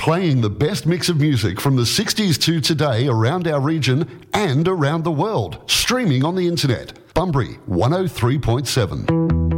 playing the best mix of music from the 60s to today around our region and around the world, streaming on the internet. Bunbury 103.7.